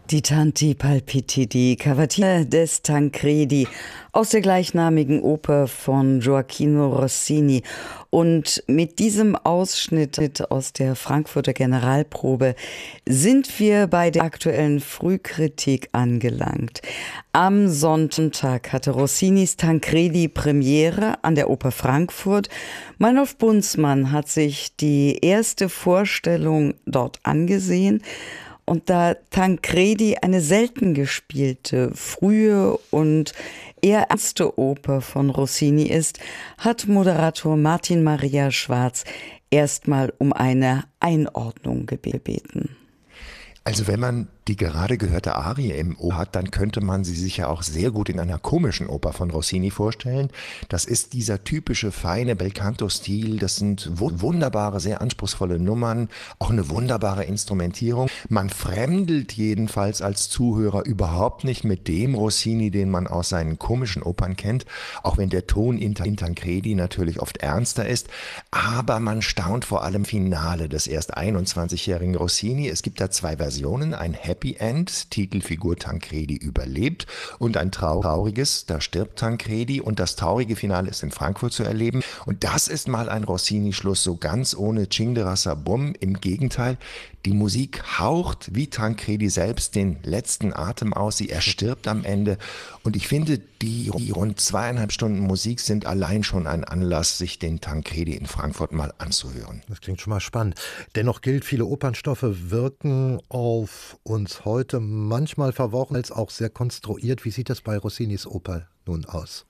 Die Tanti Palpiti, Cavatina des Tancredi aus der gleichnamigen Oper von Gioachino Rossini. Und mit diesem Ausschnitt aus der Frankfurter Generalprobe sind wir bei der aktuellen Frühkritik angelangt. Am Sonntag hatte Rossinis Tancredi Premiere an der Oper Frankfurt. Meinolf Bunzmann hat sich die erste Vorstellung dort angesehen. Und da Tancredi eine selten gespielte, frühe und eher ernste Oper von Rossini ist, hat Moderator Martin Maria Schwarz erstmal um eine Einordnung gebeten. Also wenn man die gerade gehörte Arie im Ohr hat, dann könnte man sie sich ja auch sehr gut in einer komischen Oper von Rossini vorstellen. Das ist dieser typische feine Belcanto-Stil, das sind wunderbare, sehr anspruchsvolle Nummern, auch eine wunderbare Instrumentierung. Man fremdelt jedenfalls als Zuhörer überhaupt nicht mit dem Rossini, den man aus seinen komischen Opern kennt, auch wenn der Ton in Tancredi natürlich oft ernster ist. Aber man staunt vor allem im Finale des erst 21-jährigen Rossini. Es gibt da zwei Versionen, ein Happy End, Titelfigur Tancredi überlebt, und ein trauriges, da stirbt Tancredi, und das traurige Finale ist in Frankfurt zu erleben. Und das ist mal ein Rossini-Schluss, so ganz ohne Cinghiara-Bum. Im Gegenteil, die Musik haucht wie Tancredi selbst den letzten Atem aus, sie erstirbt am Ende. Und ich finde, die rund 2,5 Stunden Musik sind allein schon ein Anlass, sich den Tancredi in Frankfurt mal anzuhören. Das klingt schon mal spannend. Dennoch gilt, viele Opernstoffe wirken auf uns heute manchmal verworren, als auch sehr konstruiert. Wie sieht das bei Rossinis Oper nun aus?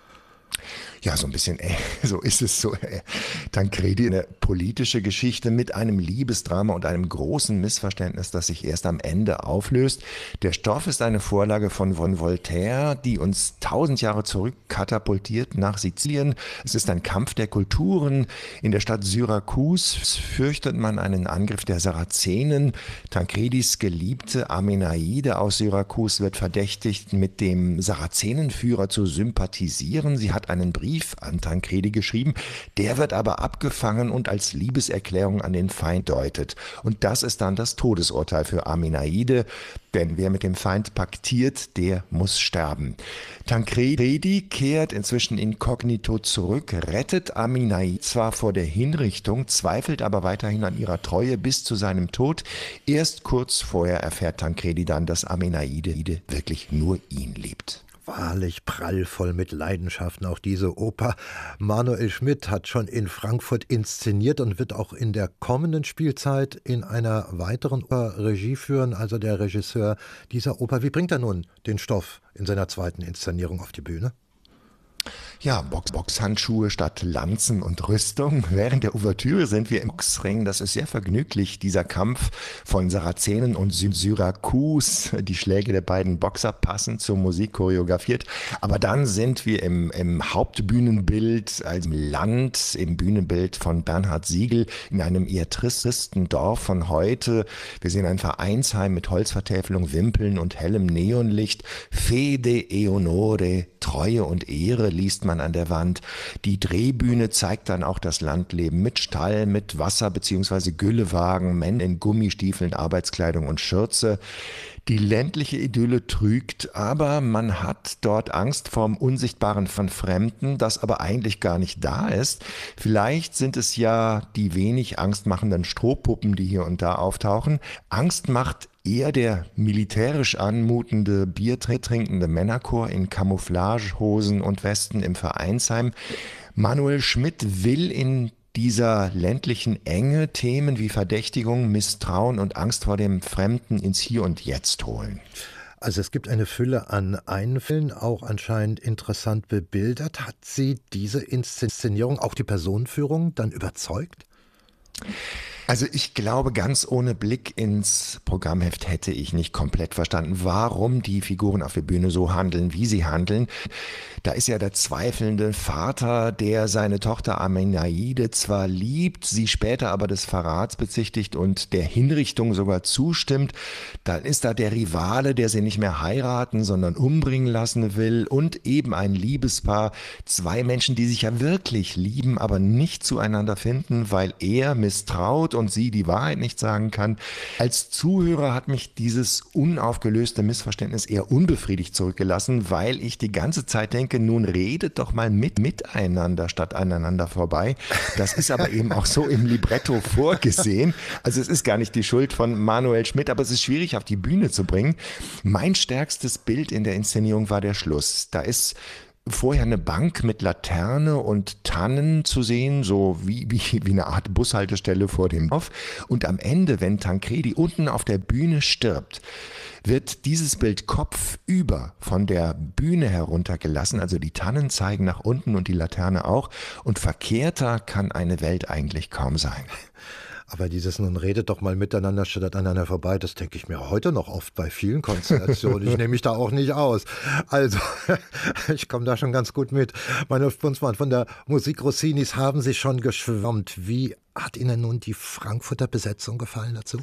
Ja, so ein bisschen, so ist es so. Tancredi, eine politische Geschichte mit einem Liebesdrama und einem großen Missverständnis, das sich erst am Ende auflöst. Der Stoff ist eine Vorlage von Voltaire, die uns 1000 Jahre zurück katapultiert nach Sizilien. Es ist ein Kampf der Kulturen. In der Stadt Syrakus fürchtet man einen Angriff der Sarazenen. Tancredis Geliebte Amenaide aus Syrakus wird verdächtigt, mit dem Sarazenenführer zu sympathisieren. Sie hat einen Brief an Tancredi geschrieben, der wird aber abgefangen und als Liebeserklärung an den Feind deutet. Und das ist dann das Todesurteil für Amenaide, denn wer mit dem Feind paktiert, der muss sterben. Tancredi kehrt inzwischen inkognito zurück, rettet Amenaide zwar vor der Hinrichtung, zweifelt aber weiterhin an ihrer Treue bis zu seinem Tod. Erst kurz vorher erfährt Tancredi dann, dass Amenaide wirklich nur ihn liebt. Wahrlich prallvoll mit Leidenschaften auch diese Oper. Manuel Schmidt hat schon in Frankfurt inszeniert und wird auch in der kommenden Spielzeit in einer weiteren Oper Regie führen, also der Regisseur dieser Oper. Wie bringt er nun den Stoff in seiner zweiten Inszenierung auf die Bühne? Ja, Boxhandschuhe statt Lanzen und Rüstung. Während der Ouvertüre sind wir im Boxring. Das ist sehr vergnüglich, dieser Kampf von Sarazenen und Syrakus. Die Schläge der beiden Boxer passen zur Musik choreografiert. Aber dann sind wir im Hauptbühnenbild, also im Land, im Bühnenbild von Bernhard Siegel, in einem eher tristen Dorf von heute. Wir sehen ein Vereinsheim mit Holzvertäfelung, Wimpeln und hellem Neonlicht. Fede e onore, Treue und Ehre, liest man an der Wand. Die Drehbühne zeigt dann auch das Landleben mit Stall, mit Wasser- bzw. Güllewagen, Männer in Gummistiefeln, Arbeitskleidung und Schürze. Die ländliche Idylle trügt, aber man hat dort Angst vorm Unsichtbaren von Fremden, das aber eigentlich gar nicht da ist. Vielleicht sind es ja die wenig angstmachenden Strohpuppen, die hier und da auftauchen. Angst macht eher der militärisch anmutende, biertrinkende Männerchor in Camouflagehosen und Westen im Vereinsheim. Manuel Schmidt will in dieser ländlichen Enge Themen wie Verdächtigung, Misstrauen und Angst vor dem Fremden ins Hier und Jetzt holen. Also es gibt eine Fülle an Einfällen, auch anscheinend interessant bebildert. Hat Sie diese Inszenierung, auch die Personenführung, dann überzeugt? Also ich glaube, ganz ohne Blick ins Programmheft hätte ich nicht komplett verstanden, warum die Figuren auf der Bühne so handeln, wie sie handeln. Da ist ja der zweifelnde Vater, der seine Tochter Amenaide zwar liebt, sie später aber des Verrats bezichtigt und der Hinrichtung sogar zustimmt. Dann ist da der Rivale, der sie nicht mehr heiraten, sondern umbringen lassen will, und eben ein Liebespaar, zwei Menschen, die sich ja wirklich lieben, aber nicht zueinander finden, weil er misstraut und sie die Wahrheit nicht sagen kann. Als Zuhörer hat mich dieses unaufgelöste Missverständnis eher unbefriedigt zurückgelassen, weil ich die ganze Zeit denke, nun redet doch mal miteinander statt aneinander vorbei. Das ist aber eben auch so im Libretto vorgesehen. Also es ist gar nicht die Schuld von Manuel Schmidt, aber es ist schwierig auf die Bühne zu bringen. Mein stärkstes Bild in der Inszenierung war der Schluss. Da ist vorher eine Bank mit Laterne und Tannen zu sehen, so wie eine Art Bushaltestelle vor dem Dorf. Und am Ende, wenn Tancredi unten auf der Bühne stirbt, wird dieses Bild kopfüber von der Bühne heruntergelassen. Also die Tannen zeigen nach unten und die Laterne auch. Und verkehrter kann eine Welt eigentlich kaum sein. Aber dieses nun redet doch mal miteinander statt aneinander vorbei, das denke ich mir heute noch oft bei vielen Konstellationen. Ich nehme mich da auch nicht aus. Also, ich komme da schon ganz gut mit. Meine Spunzmann, von der Musik Rossinis haben Sie schon geschwärmt. Wie hat Ihnen nun die Frankfurter Besetzung gefallen dazu?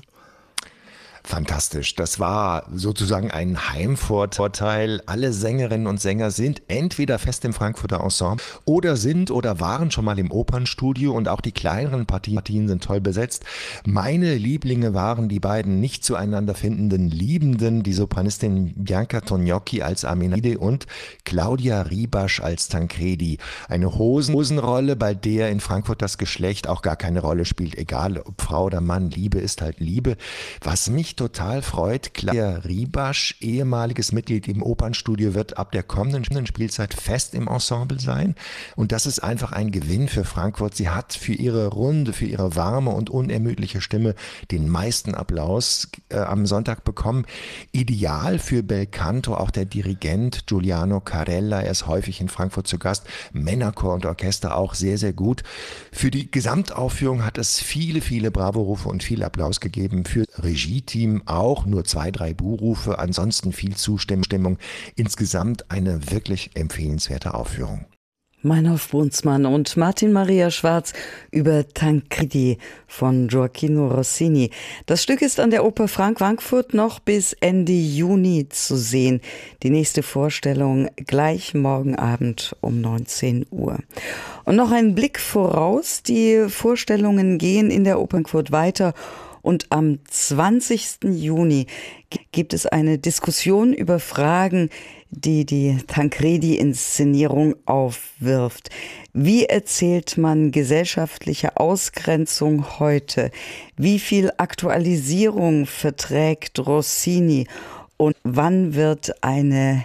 Fantastisch. Das war sozusagen ein Heimvorteil. Alle Sängerinnen und Sänger sind entweder fest im Frankfurter Ensemble oder waren schon mal im Opernstudio und auch die kleineren Partien sind toll besetzt. Meine Lieblinge waren die beiden nicht zueinander findenden Liebenden, die Sopranistin Bianca Tognocchi als Amenide und Claudia Ribasch als Tancredi. Eine Hosenrolle, bei der in Frankfurt das Geschlecht auch gar keine Rolle spielt, egal ob Frau oder Mann. Liebe ist halt Liebe. Was mich total freut, Claudia Ribasch, ehemaliges Mitglied im Opernstudio, wird ab der kommenden Spielzeit fest im Ensemble sein. Und das ist einfach ein Gewinn für Frankfurt. Sie hat für ihre runde, für ihre warme und unermüdliche Stimme den meisten Applaus am Sonntag bekommen. Ideal für Belcanto, auch der Dirigent Giuliano Carella, er ist häufig in Frankfurt zu Gast. Männerchor und Orchester auch sehr, sehr gut. Für die Gesamtaufführung hat es viele, viele Bravo-Rufe und viel Applaus gegeben. Für Regie-Team auch nur 2, 3 Buhrufe, ansonsten viel Zustimmung. Insgesamt eine wirklich empfehlenswerte Aufführung. Meinhof Brunsmann und Martin Maria Schwarz über Tancredi von Gioacchino Rossini. Das Stück ist an der Oper Frankfurt noch bis Ende Juni zu sehen. Die nächste Vorstellung gleich morgen Abend um 19 Uhr. Und noch ein Blick voraus. Die Vorstellungen gehen in der Oper Frankfurt weiter. Und am 20. Juni gibt es eine Diskussion über Fragen, die die Tancredi-Inszenierung aufwirft. Wie erzählt man gesellschaftliche Ausgrenzung heute? Wie viel Aktualisierung verträgt Rossini? Und wann wird eine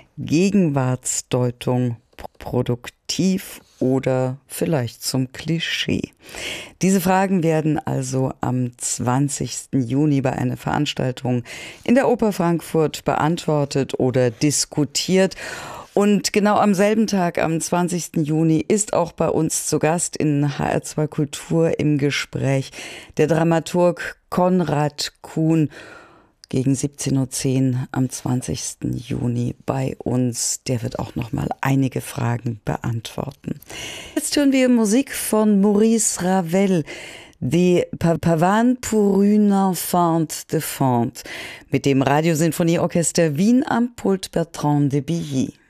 Gegenwartsdeutung produktiv oder vielleicht zum Klischee? Diese Fragen werden also am 20. Juni bei einer Veranstaltung in der Oper Frankfurt beantwortet oder diskutiert. Und genau am selben Tag, am 20. Juni, ist auch bei uns zu Gast in HR2 Kultur im Gespräch der Dramaturg Konrad Kuhn. Gegen 17.10 Uhr am 20. Juni bei uns. Der wird auch noch mal einige Fragen beantworten. Jetzt hören wir Musik von Maurice Ravel, die Pavane pour une enfant de Fante, mit dem Radiosinfonieorchester Wien am Pult Bertrand de Billy.